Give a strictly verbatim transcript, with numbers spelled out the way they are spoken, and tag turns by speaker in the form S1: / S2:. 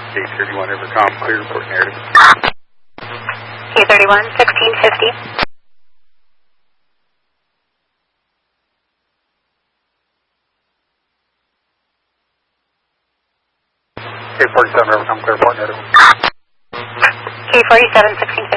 S1: K thirty-one Evercom, clear report narrative.
S2: K thirty-one, sixteen fifty.
S1: K forty-seven Evercom, clear report narrative.
S2: K forty-seven, sixteen